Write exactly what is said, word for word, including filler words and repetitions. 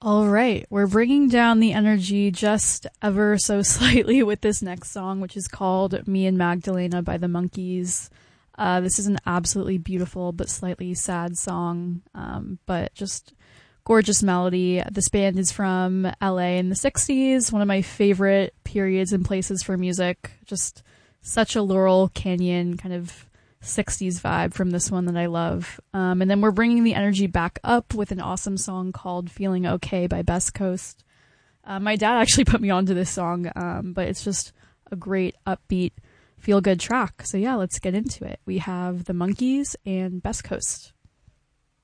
All right, we're bringing down the energy just ever so slightly with this next song, which is called Me and Magdalena by the Monkees. Uh, this is an absolutely beautiful but slightly sad song, um, but just gorgeous melody. This band is from L A in the sixties, one of my favorite periods and places for music. Just such a Laurel Canyon kind of sixties vibe from this one that I love. Um, and then we're bringing the energy back up with an awesome song called Feeling Okay by Best Coast. Uh, my dad actually put me onto this song, um, but it's just a great upbeat feel good track. So yeah, let's get into it. We have the Monkees and Best Coast.